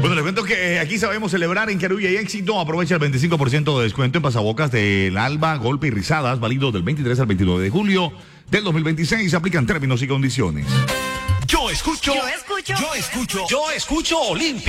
Bueno, les cuento que aquí sabemos celebrar en Carulla y Éxito. Aprovecha el 25% de descuento en pasabocas del Alba, Golpe y Rizadas, válido del 23 al 29 de julio del 2026. Aplican términos y condiciones. Yo escucho Olimpia.